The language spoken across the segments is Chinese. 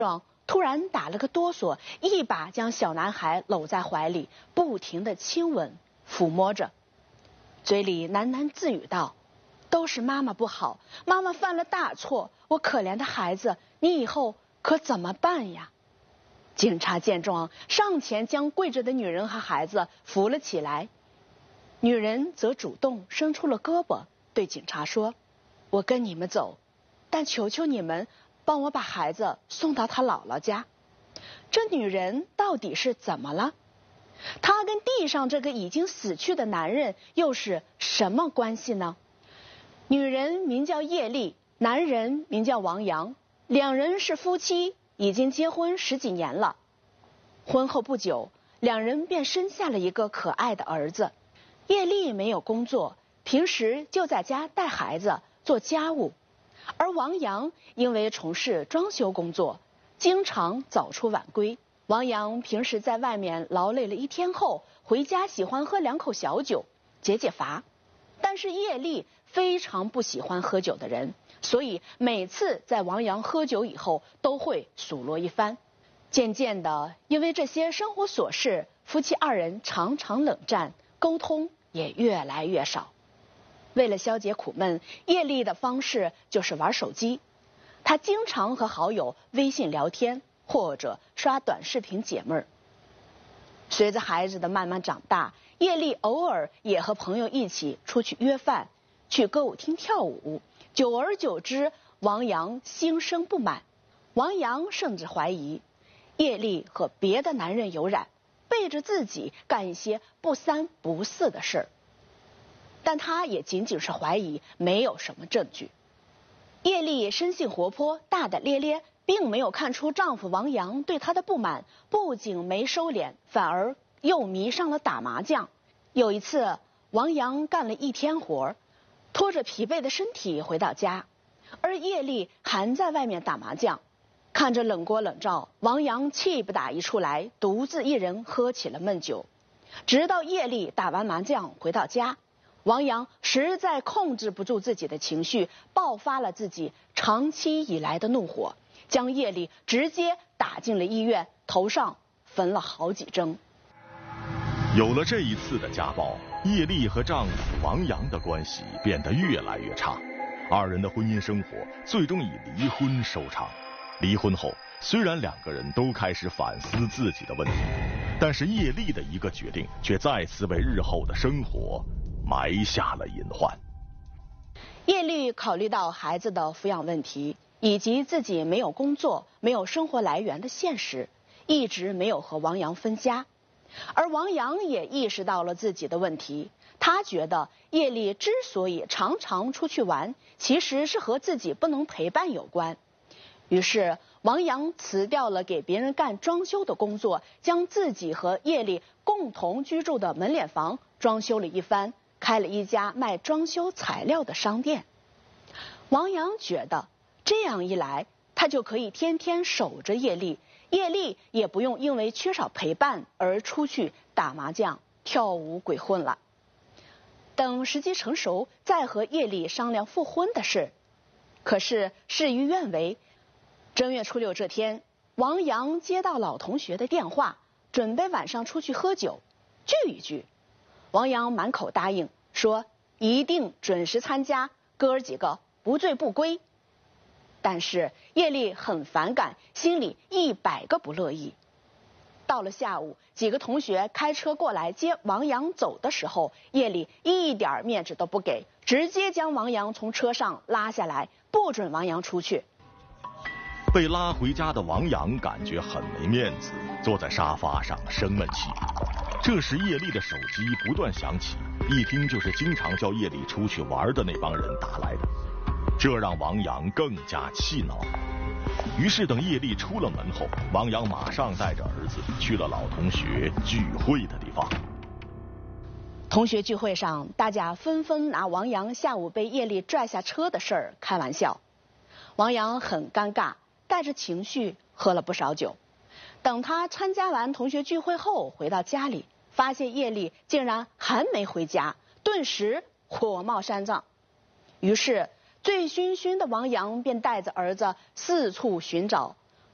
壮突然打了个哆嗦，一把将小男孩搂在怀里，不停地亲吻、抚摸着，嘴里喃喃自语道：“都是妈妈不好，妈妈犯了大错，我可怜的孩子，你以后可怎么办呀？”警察见状，上前将跪着的女人和孩子扶了起来，女人则主动伸出了胳膊，对警察说：“我跟你们走，但求求你们帮我把孩子送到他姥姥家。”这女人到底是怎么了？她跟地上这个已经死去的男人又是什么关系呢？女人名叫叶丽，男人名叫王阳，两人是夫妻，已经结婚10几年了。婚后不久，两人便生下了一个可爱的儿子。叶丽没有工作，平时就在家带孩子、做家务。而王阳因为从事装修工作，经常早出晚归。王阳平时在外面劳累了一天后，回家喜欢喝2口小酒解解乏。但是叶丽非常不喜欢喝酒的人，所以每次在王阳喝酒以后都会数落一番。渐渐的，因为这些生活琐事，夫妻2人常常冷战，沟通也越来越少。为了消解苦闷，叶丽的方式就是玩手机。她经常和好友微信聊天，或者刷短视频解闷儿。随着孩子的慢慢长大，叶丽偶尔也和朋友一起出去约饭，去歌舞厅跳舞。久而久之，王阳心生不满。王阳甚至怀疑叶丽和别的男人有染，背着自己干一些不三不四的事儿。但他也仅仅是怀疑，没有什么证据。叶丽生性活泼，大大咧咧，并没有看出丈夫王阳对她的不满，不仅没收敛，反而又迷上了打麻将。有一次，王阳干了一天活，拖着疲惫的身体回到家，而叶丽还在外面打麻将。看着冷锅冷灶，王阳气不打一处来，独自一人喝起了闷酒。直到叶丽打完麻将回到家，王阳实在控制不住自己的情绪，爆发了自己长期以来的怒火，将叶丽直接打进了医院，头上缝了好几针。 有了这一次的家暴，叶丽和丈夫王阳的关系变得越来越差，2人的婚姻生活最终以离婚收场。离婚后，虽然2个人都开始反思自己的问题，但是叶丽的一个决定却再次为日后的生活埋下了隐患。 叶丽考虑到孩子的抚养问题，以及自己没有工作、没有生活来源的现实，一直没有和王阳分家。而王阳也意识到了自己的问题，他觉得叶丽之所以常常出去玩，其实是和自己不能陪伴有关。于是王阳辞掉了给别人干装修的工作，将自己和叶丽共同居住的门脸房装修了一番，开了一家卖装修材料的商店。王阳觉得这样一来，他就可以天天守着叶丽，叶丽也不用因为缺少陪伴而出去打麻将、跳舞、鬼混了。等时机成熟，再和叶丽商量复婚的事。可是事与愿违，正月初6这天，王阳接到老同学的电话，准备晚上出去喝酒聚一聚。王阳满口答应，说一定准时参加，哥儿几个不醉不归。但是叶丽很反感，心里100个不乐意。到了下午，几个同学开车过来接王阳走的时候，叶丽一点面子都不给，直接将王阳从车上拉下来，不准王阳出去。 被拉回家的王阳感觉很没面子，坐在沙发上生闷气。这时叶丽的手机不断响起，一听就是经常叫叶丽出去玩的那帮人打来的，这让王阳更加气恼。于是等叶丽出了门后，王阳马上带着儿子去了老同学聚会的地方。 同学聚会上，大家纷纷拿王阳下午被叶丽拽下车的事儿开玩笑。王阳很尴尬，带着情绪喝了不少酒。等他参加完同学聚会后回到家里，发现叶丽竟然还没回家，顿时火冒三丈。于是醉醺醺的王阳便带着儿子四处寻找，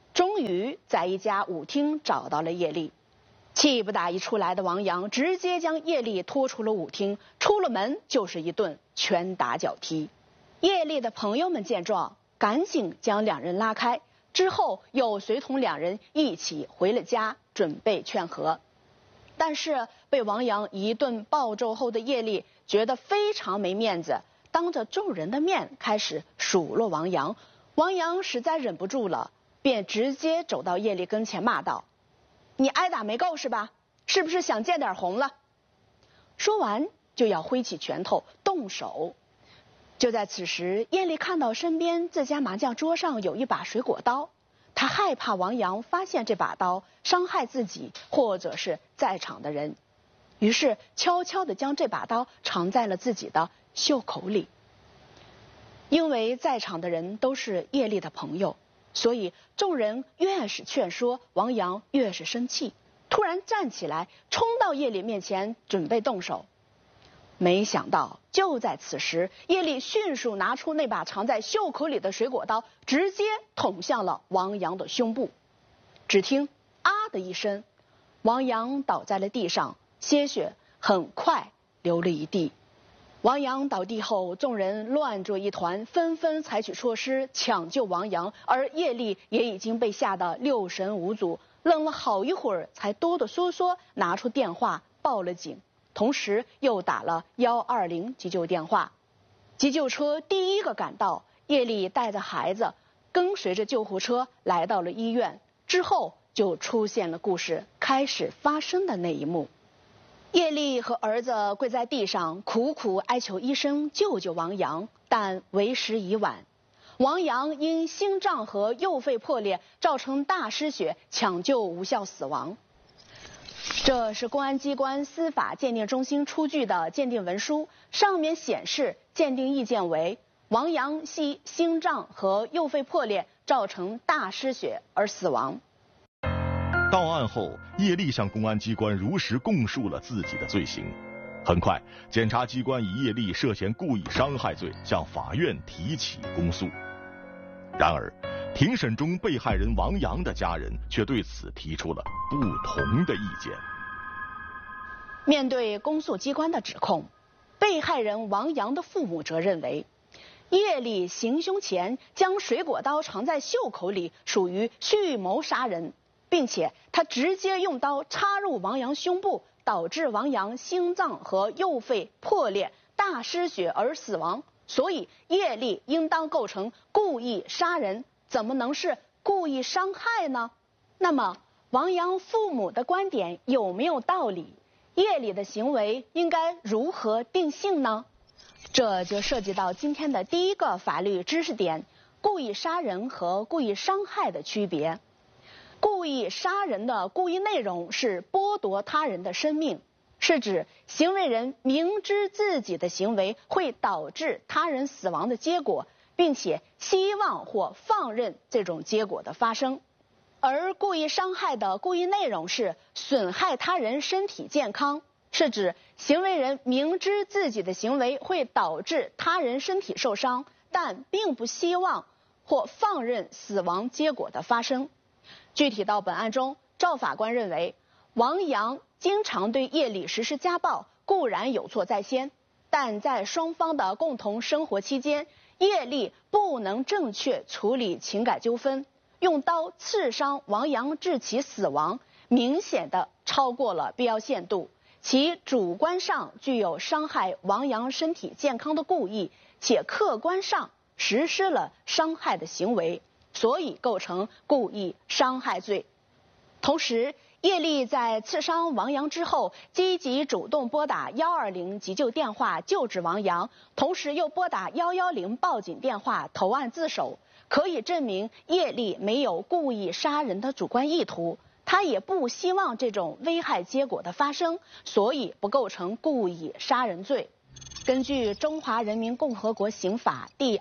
终于在一家舞厅找到了叶丽。气不打一处来的王阳直接将叶丽拖出了舞厅，出了门就是一顿拳打脚踢。叶丽的朋友们见状，赶紧将两人拉开，之后又随同两人一起回了家，准备劝和。但是被王阳一顿暴揍后的叶丽觉得非常没面子，当着众人的面开始数落王阳。王阳实在忍不住了，便直接走到叶丽跟前骂道：“你挨打没够是吧？是不是想见点红了？”说完就要挥起拳头动手。就在此时，叶丽看到身边自家麻将桌上有一把水果刀，她害怕王阳发现这把刀伤害自己或者是在场的人，于是悄悄地将这把刀藏在了自己的袖口里。因为在场的人都是叶丽的朋友，所以众人越是劝说，王阳越是生气，突然站起来冲到叶丽面前准备动手。没想到就在此时，叶丽迅速拿出那把藏在袖口里的水果刀，直接捅向了王阳的胸部。只听啊的一声，王阳倒在了地上，鲜血很快流了一地。王阳倒地后，众人乱作一团，纷纷采取措施抢救王阳，而叶丽也已经被吓得六神无主，愣了好一会儿才哆哆嗦嗦拿出电话报了警，同时又打了120急救电话。急救车第一个赶到，叶丽带着孩子跟随着救护车来到了医院，之后就出现了故事开始发生的那一幕。叶丽和儿子跪在地上苦苦哀求医生救救王阳，但为时已晚。王阳因心脏和右肺破裂造成大失血，抢救无效死亡。这是公安机关司法鉴定中心出具的鉴定文书，上面显示鉴定意见为王阳系心脏和右肺破裂造成大失血而死亡。 到案后，叶丽向公安机关如实供述了自己的罪行。很快，检察机关以叶丽涉嫌故意伤害罪向法院提起公诉。然而，庭审中被害人王阳的家人却对此提出了不同的意见。 面对公诉机关的指控，被害人王阳的父母则认为，叶丽行凶前将水果刀藏在袖口里，属于蓄谋杀人，并且他直接用刀插入王阳胸部，导致王阳心脏和右肺破裂、大失血而死亡，所以叶丽应当构成故意杀人，怎么能是故意伤害呢？那么王阳父母的观点有没有道理？叶丽的行为应该如何定性呢？这就涉及到今天的第一个法律知识点：故意杀人和故意伤害的区别。故意杀人的故意内容是剥夺他人的生命，是指行为人明知自己的行为会导致他人死亡的结果，并且希望或放任这种结果的发生。而故意伤害的故意内容是损害他人身体健康，是指行为人明知自己的行为会导致他人身体受伤，但并不希望或放任死亡结果的发生。具体到本案中，赵法官认为，王阳经常对叶丽实施家暴固然有错在先，但在双方的共同生活期间，叶丽不能正确处理情感纠纷，用刀刺伤王阳致其死亡，明显的超过了必要限度，其主观上具有伤害王阳身体健康的故意，且客观上实施了伤害的行为，所以构成故意伤害罪。同时，叶丽在刺伤王阳之后，积极主动拨打120急救电话救治王阳，同时又拨打110报警电话投案自首，可以证明叶丽没有故意杀人的主观意图，她也不希望这种危害结果的发生，所以不构成故意杀人罪。根据《中华人民共和国刑法》第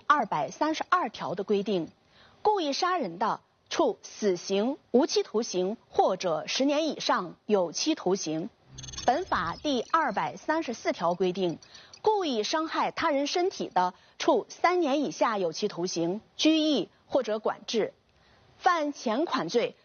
232条的规定，故意杀人的，处死刑、无期徒刑或者10年以上有期徒刑。本法第234条规定，故意伤害他人身体的，处3年以下有期徒刑、拘役或者管制。 犯钱款罪，